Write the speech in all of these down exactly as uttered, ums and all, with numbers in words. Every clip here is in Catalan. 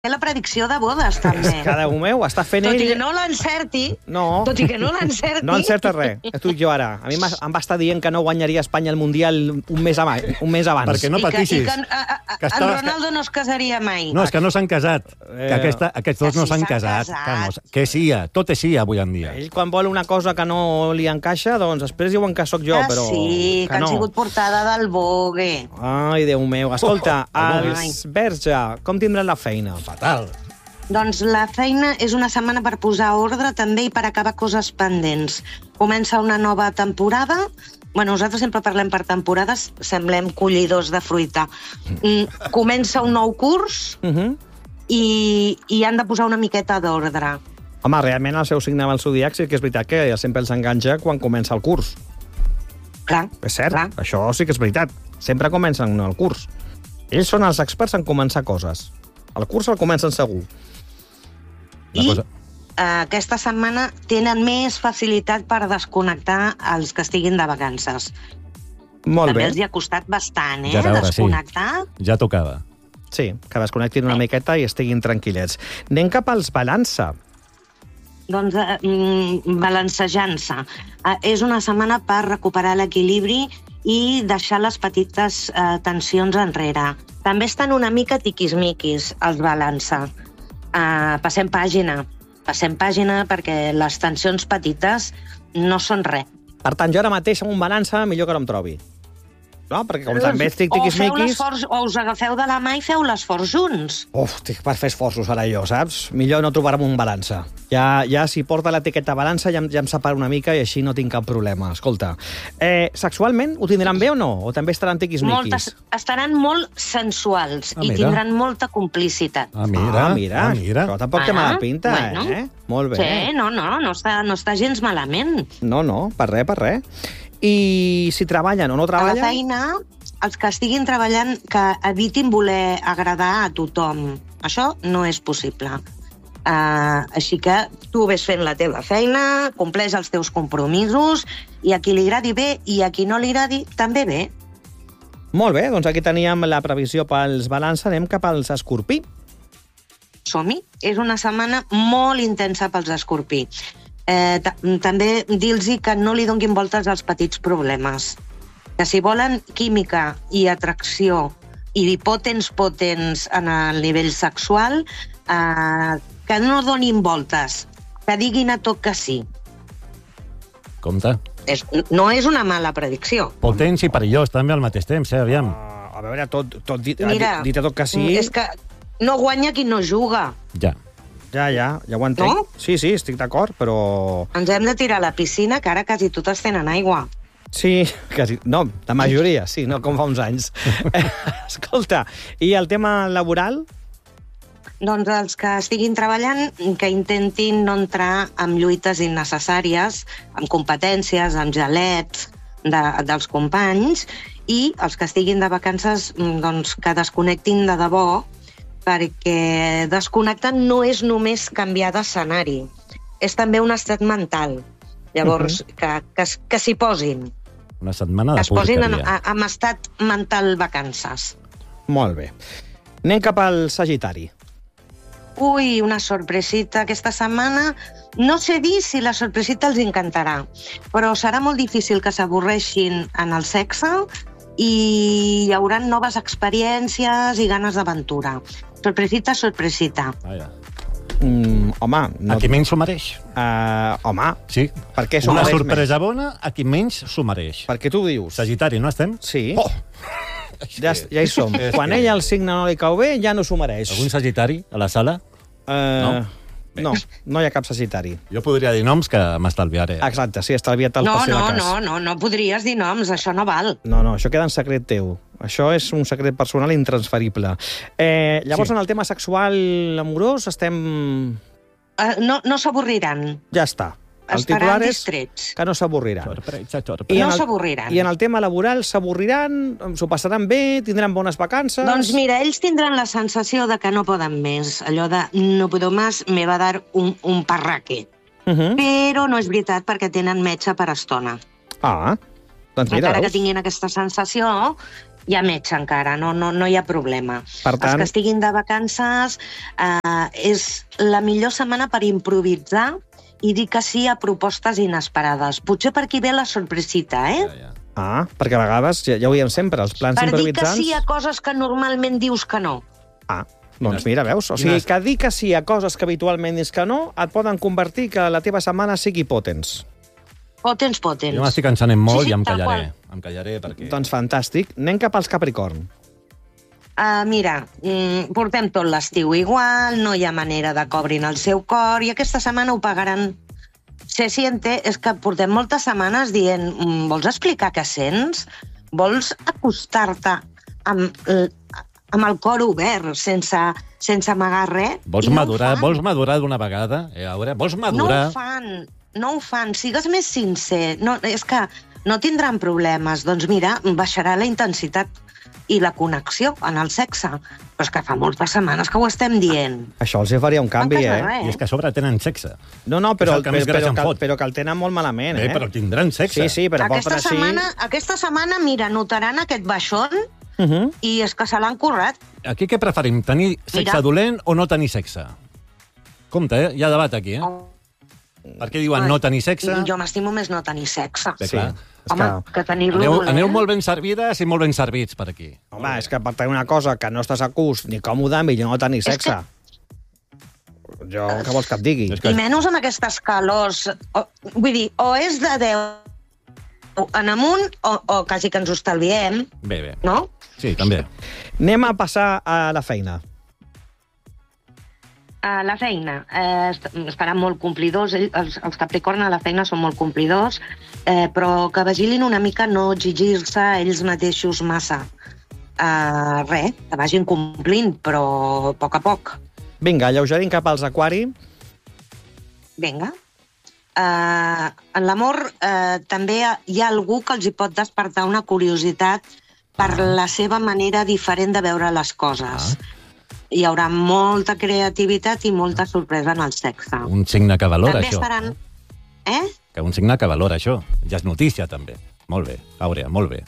la predicció de bodes, també. Que, Déu meu, està fent ell... Tot i que no l'encerti, no. tot i que no l'encerti... No encerta res, t'ho dic jo ara. A mi em va estar dient que no guanyaria Espanya el Mundial un mes abans. Un mes abans. Perquè no patissis. I que, i que, a, a, que en Ronaldo no es casaria mai. No, és que no s'han casat. Que aquesta, aquests dos Que no sí s'han s'han casat. casat. Que, no, que sí, tot és sí avui en dia. Ell, quan vol una cosa que no li encaixa, doncs després diuen que sóc jo, Que però... sí, que, que han no. sigut portada del Vogue. Ai, Déu meu. Escolta, Oh, els Verge, com tindran la feina? Fatal. Doncs la feina és una setmana per posar ordre també i per acabar coses pendents. Comença una nova temporada. Bueno, nosaltres sempre parlem per temporades, semblem collidors de fruita. Mm, Comença un nou curs Uh -huh. i, i han de posar una miqueta d'ordre. Home, realment el seu signe del zodiac sí que és veritat que sempre els enganxa quan comença el curs. Clar, És cert, clar. això sí que és veritat. Sempre comencen el curs. Ells són els experts en començar coses. El curs el comencen segur. Una I cosa... eh, aquesta setmana tenen més facilitat per desconnectar els que estiguin de vacances. Molt També bé. els hi ha costat bastant, eh? Ja veure, sí. Desconnectar. Ja tocava. Sí, que desconnectin una miqueta i estiguin tranquil·lets. Anem cap als balança. Doncs eh, mm, balancejant-se. Eh, és una setmana per recuperar l'equilibri i deixar les petites eh, tensions enrere. També estan una mica tiquismiquis, els balança. Eh, passem pàgina. Passem pàgina perquè les tensions petites no són res. Per tant, jo ara mateix amb un balança millor que no em trobi. No? Perquè com també estic O feu tiquismiquis... l'esforç, o us agafeu de la mà i feu l'esforç junts. Uf, estic per fer esforços ara jo, saps? Millor no trobar-me un balança. Ja, ja si porta l'etiqueta balança ja, em- ja em separo una mica i així no tinc cap problema. Escolta, eh, sexualment ho tindran bé o no? O també estaran tiquismiquis? Moltes, estaran molt sensuals Ah, i mira. tindran molta complicitat. Ah, mira. Ah, mira. Ah, mira. Això tampoc té Ah, mala pinta, bueno. eh? Molt bé. Sí, no, no, no està, no està gens malament. No, no, per res, per res. I si treballen o no A la treballen... feina, els que estiguin treballant, que evitin voler agradar a tothom. Això no és possible. Uh, així que tu ves fent la teva feina, compleix els teus compromisos, i a qui li agradi bé i a qui no li agradi també bé. Molt bé, doncs aquí teníem la previsió pels balança. Anem cap als escorpí. Som-hi. És una setmana molt intensa pels escorpí. Eh, ta- també dir-los que no li donguin voltes als petits problemes. Que si volen química i atracció i potents potents en el nivell sexual, eh, que no donin voltes, que diguin a tot que sí. Compte. És, no és una mala predicció. Potents i perillós també al mateix temps, eh? Aviam. Uh, a veure, tot, tot dit, Mira, dit a tot que sí... és que no guanya qui no juga. Ja. Ja, ja, ja ho entenc. No? Sí, sí, estic d'acord, però... Ens hem de tirar a la piscina, que ara quasi totes tenen aigua. Sí, quasi... No, la majoria, sí, no com fa uns anys. Escolta, i el tema laboral? Doncs els que estiguin treballant, que intentin no entrar en lluites innecessàries, amb competències, amb gelets de, dels companys, i els que estiguin de vacances, doncs, que desconnectin de debò, perquè desconnectar no és només canviar d'escenari, és també un estat mental. Llavors, uh -huh. que, que, que s'hi posin, Una setmana de que es posin en, porqueria. en estat mental vacances. Molt bé. Anem cap al Sagitari. Ui, una sorpresita aquesta setmana. No sé dir si la sorpresita els encantarà, però serà molt difícil que s'avorreixin en el sexe i hi haurà noves experiències i ganes d'aventura. Sorpresita, sorpresita. Vaja. Mm, home, no... A qui menys s'ho mereix. Uh, home, Sí. per què s'ho Una mereix sorpresa bona a qui menys s'ho mereix. Per què tu ho dius? Sagitari, no estem? Sí, Oh! ja, ja hi som. És Quan que- ella el signe no li cau bé, ja no s'ho mereix. Algun sagitari a la sala? Uh, No? no, no hi ha cap Sagitari. Jo podria dir noms que m'estalviaré. Exacte, sí, estalvia't el No, per si de no, cas. no, no, no podries dir noms, això no val. No, no, això queda en secret teu. Això és un secret personal intransferible. Eh, llavors, Sí. en el tema sexual amorós, estem... Uh, no no s'avorriran, Ja està. El estaran titular és distrets. que no s'avorriran. Sorpresa, I sorpresa. en No el- s'avorriran. I en el tema laboral s'avorriran, s'ho passaran bé, tindran bones vacances... Doncs mira, ells tindran la sensació de que no poden més. Allò de no puedo más, me va dar un, un parraque. Uh -huh. Però no és veritat perquè tenen metge per estona. Ah, doncs mira, Encara que veus? tinguin aquesta sensació, hi ha metge encara, no, no, no hi ha problema. Per tant... Els que estiguin de vacances eh, és la millor setmana per improvisar i dir que sí a propostes inesperades. Potser per aquí ve la sorpresita, eh? Ja, ja. Ah, perquè a vegades, ja, ja ho diem sempre, els plans Per dir que improvisants... sí a coses que normalment dius que no. Ah, doncs mira, veus? O sigui, que dir que sí a coses que habitualment dius que no et poden convertir que la teva setmana sigui potents. Potents, potents. Jo m'estic encenent molt Sí, sí, i em tal callaré. qual. Em callaré perquè... Doncs fantàstic. Anem cap als Capricorn. Uh, mira, mm, portem tot l'estiu igual, no hi ha manera de cobrin el seu cor, i aquesta setmana ho pagaran. Se siente, és que portem moltes setmanes dient, mm, vols explicar què sents? Vols acostar-te amb, amb el cor obert, sense, sense amagar res? Vols I no madurar, ho fan. vols madurar d'una vegada? Eh, a veure, vols No madurar? ho fan, no ho fan. Sigues més sincer. No, és que no tindran problemes. Doncs mira, baixarà la intensitat i la connexió en el sexe. Però és que fa moltes setmanes que ho estem dient. Això els faria un canvi, No passa eh? res. I és que a sobre tenen sexe. No, no, però, És el que més però, gràcia però, em que, fot. però que el tenen molt malament, Eh, eh? però tindran sexe. Sí, sí, però Aquesta poc per setmana, aquesta setmana, mira, notaran aquest baixón Uh -huh. i és que se l'han currat. Aquí què preferim, tenir sexe Mira. dolent o no tenir sexe? Compte, eh? Hi ha debat aquí, eh? Oh. Per què diuen no tenir sexe? Jo m'estimo més no tenir sexe. Bé, Sí. clar. És Home, que, que tenir-lo Aneu, dolent. aneu molt ben servides i molt ben servits per aquí. home, és que per tenir una cosa que no estàs a gust ni còmode, millor no tenir sexe. Jo, què vols que et digui? És que- I menys amb aquestes calors. O, vull dir, o és de deu en amunt o, o quasi que ens ho estalviem, Bé, bé. no? Sí, també. Anem a passar a la feina. A la feina. Eh, est- estaran molt complidors. Ell- Els, els Capricorn a la feina són molt complidors, eh, però que vigilin una mica no exigir-se a ells mateixos massa. Eh, res, que vagin complint, però a poc a poc. Vinga, lleugerim cap als Aquari. Vinga. Uh, en l'amor uh, també hi ha algú que els hi pot despertar una curiositat per la seva manera diferent de veure les coses. Ah. Hi haurà molta creativitat i molta sorpresa en el sexe. Un signe que valora, també això. estaran... Eh? Que un signe que valora, això. Ja és notícia, també. Molt bé, Àurea, molt bé.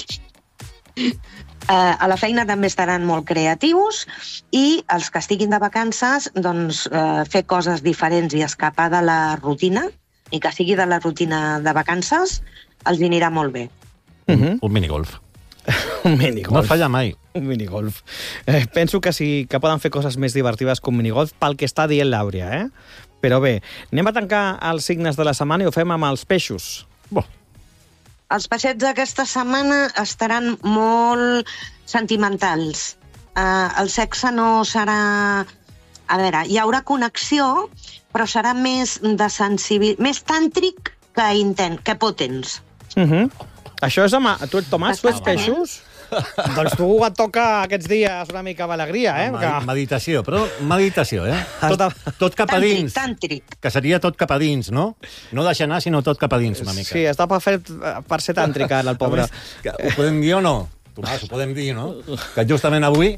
Uh, a la feina també estaran molt creatius i els que estiguin de vacances, doncs, uh, fer coses diferents i escapar de la rutina, i que sigui de la rutina de vacances, els hi anirà molt bé. Uh -huh. Un minigolf. Un minigolf. No falla mai. Un minigolf. Eh, penso que sí que poden fer coses més divertides que un minigolf pel que està dient l'Àurea, eh? Però bé, anem a tancar els signes de la setmana i ho fem amb els peixos. Bo. Els peixets d'aquesta setmana estaran molt sentimentals. Uh, el sexe no serà... A veure, hi haurà connexió, però serà més de sensibil... més tàntric que intent, que potents. Uh -huh. Això és amb... Tu, Tomàs, tu ets Estàs peixos? Doncs tu et toca aquests dies una mica d'alegria, eh? Medi- Que... Meditació, però meditació, eh? Has Tot, de- tot cap a Tàntric, dins. tàntric. Que seria tot cap a dins, no? No deixar anar, sinó tot cap a dins, una mica. Sí, està per, fer, per ser tàntrica, ara, el pobre. A més, que ho podem dir o no? Tomàs, ho podem dir, no? Que justament avui,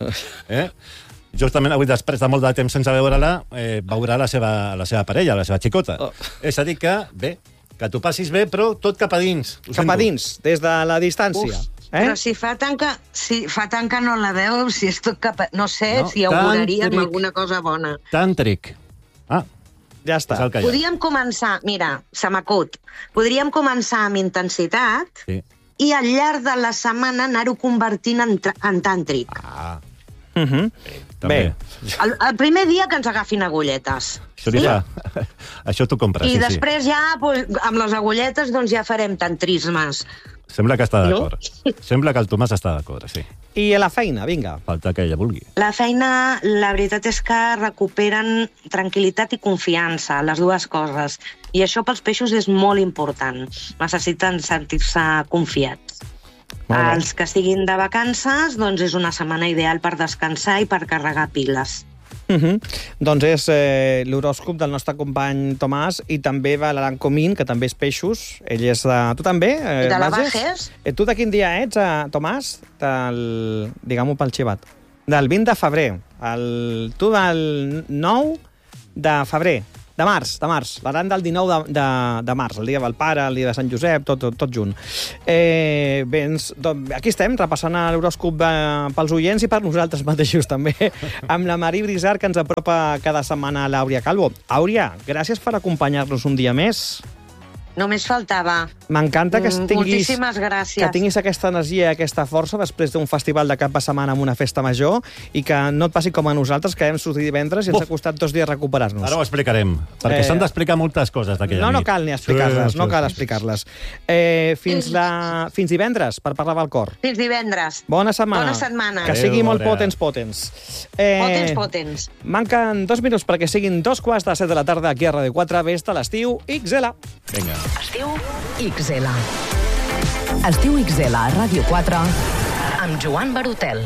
eh? justament avui, després de molt de temps sense veure-la, eh, veurà la seva, la seva parella, la seva xicota. Oh. És a dir que, bé, que tu passis bé, però tot cap a dins. Ho Cap a sento. dins, des de la distància. Uf, Eh? però si fa tant que, si fa tant que no la veu, si és tot cap a... No sé, No, si auguraríem tàntric. alguna cosa bona. Tàntric. Ah, Ja és està. el que hi ha. Podríem començar, mira, se m'acut, podríem començar amb intensitat Sí. i al llarg de la setmana anar-ho convertint en, tra- en tàntric. Ah, Uh -huh. també. Bé. El, el primer dia que ens agafin agulletes. Això, sí? fa... Això t'ho compres, I sí, després ja, pues, amb les agulletes, doncs ja farem tantrismes. sí. Sembla que està No? d'acord. Sembla que el Tomàs està d'acord, sí. I a la feina, vinga. Falta que ella vulgui. La feina, la veritat és que recuperen tranquil·litat i confiança, les dues coses. I això pels peixos és molt important. Necessiten sentir-se confiats. Molt bé. Els que estiguin de vacances, doncs és una setmana ideal per descansar i per carregar piles. Uh -huh. Doncs és eh, l'horòscop del nostre company Tomàs i també va l'Aran Comín, que també és peixos. Ell és de... Tu també? Eh, I de la Bages? Bages? Eh, tu de quin dia ets, eh, Tomàs? Del... Diguem-ho pel xivat. Del vint de febrer. El... Tu del nou de febrer. De març, de març. L'Aran del dinou de, de, de març, el dia del pare, el dia de Sant Josep, tot, tot, tot junt. Eh, bé, ens, doncs, aquí estem, repassant l'horòscop eh, pels oients i per nosaltres mateixos també, amb la Marí Brizard, que ens apropa cada setmana a l'Àuria Calvo. Àuria, gràcies per acompanyar-nos un dia més. Només faltava. M'encanta que tinguis, Moltíssimes gràcies. que tinguis aquesta energia i aquesta força després d'un festival de cap de setmana amb una festa major i que no et passi com a nosaltres, que hem sortit divendres i ens Uf. ha costat dos dies recuperar-nos. Ara ho explicarem, perquè Eh, s'han d'explicar moltes coses d'aquella No, nit. no cal ni explicar-les, Sí, no sí, cal sí. explicar-les. Eh, fins, la... fins divendres, per parlar del cor. Fins divendres. Bona setmana. Bona setmana. Que Adéu, sigui molt Àuria. potents, potents. Eh, Potents, potents. Manquen dos minuts perquè siguin dos quarts de set de la tarda aquí a Ràdio quatre. Vés de l'estiu X L. Vinga. Estiu X L. Estiu X L a Ràdio quatre amb Joan Barotel.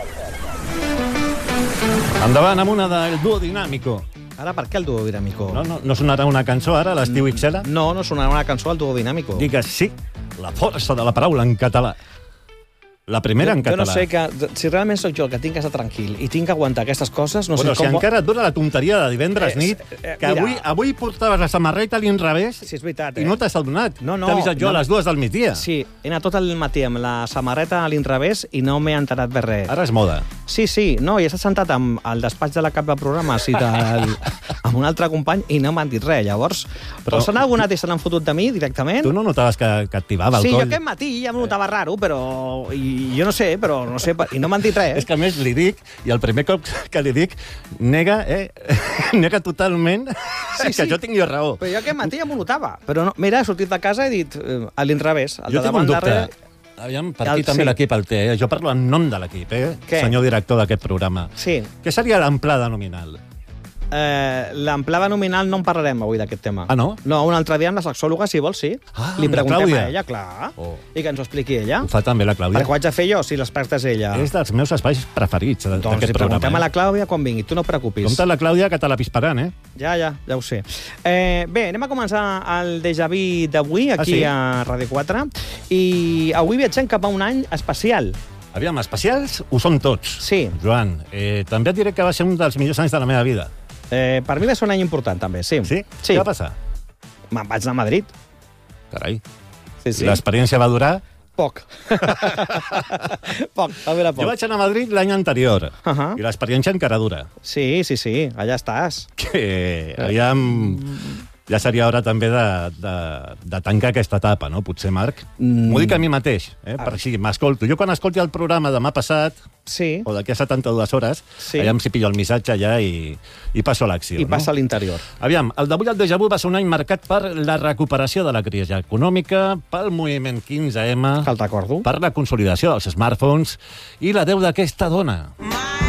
Endavant amb una del duo dinàmico. Ara, per què el duo dinàmico? No, no, no sonarà una cançó ara, l'estiu X L? No, no sonarà una cançó al duo dinàmico. Digues sí, la força de la paraula en català. La primera en jo, català. jo no sé que, si realment sóc jo el que tinc que estar tranquil i tinc que aguantar aquestes coses, no bueno, sé si com... encara et dura la tonteria de divendres Eh, nit, eh, que mira. avui, avui portaves la samarreta a l'inrevés Sí, és veritat, eh? i no t'has adonat. No, no, T'he avisat jo no. a les dues del migdia. Sí, he anat tot el matí amb la samarreta a l'inrevés i no m'he enterat de res. Ara és moda. Sí, sí, no, i he estat sentat amb el despatx de la cap de programes i del, amb un altre company i no m'han dit res, llavors. Però Però- s'han adonat i se n'han fotut de mi directament. Tu no notaves que, que et tibava el Sí, jo coll? aquest matí ja m'ho notava raro, però... I jo no sé, però no sé, i no m'han dit res. És que a més li dic, i el primer cop que li dic, nega, eh? nega totalment Sí, que sí. jo tingui raó. Però jo aquest matí ja m'ho notava. Però no, mira, he sortit de casa i he dit eh, a l'inrevés. El Jo de tinc un davant dubte. darrere... Aviam, per El- aquí també sí. l'equip el té. Eh? Jo parlo en nom de l'equip, eh? Què? Senyor director d'aquest programa. Sí, Què seria l'amplada nominal? eh, l'amplada nominal no en parlarem avui d'aquest tema. Ah, no? No, un altre dia amb la sexòloga, si vols, sí. Ah, Li amb la preguntem Clàudia. a ella, clar, Oh. i que ens ho expliqui ella. Ho fa també la Clàudia. Perquè ho haig de fer jo, si l'experta és ella. És dels meus espais preferits Doncs d'aquest li preguntem programa. a la Eh? Clàudia quan vingui, tu no et preocupis. Compte la Clàudia que te la pisparan, eh? Ja, ja, ja ho sé. Eh, bé, anem a començar el Déjà Vu d'avui, aquí Ah, sí? a Ràdio quatre, i avui viatgem cap a un any especial. Aviam, especials ho són tots. Sí. Joan, eh, també et diré que va ser un dels millors anys de la meva vida. Eh, per mi va ser un any important, també, sí. Sí? Sí. Què va passar? Me'n vaig anar a Madrid. Carai. Sí, sí. I l'experiència va durar... Poc. Poc, va durar poc. Jo vaig anar a Madrid l'any anterior, Ahà. i l'experiència encara dura. Sí, sí, sí, allà estàs. Que, aviam, ja seria hora també de, de, de tancar aquesta etapa, no? Potser, Marc? Mm. M'ho dic a mi mateix, eh? Per si m'escolto. Jo quan escolti el programa demà passat, Sí, o d'aquí a setanta-dues hores, Sí. aviam si pillo el missatge allà i, i passo a l'acció. i passa a no? l'interior. Aviam, el d'avui al Déjà Vu va ser un any marcat per la recuperació de la crisi econòmica, pel moviment quinze ema, Cal recordo. per la consolidació dels smartphones i la deu d'aquesta dona. My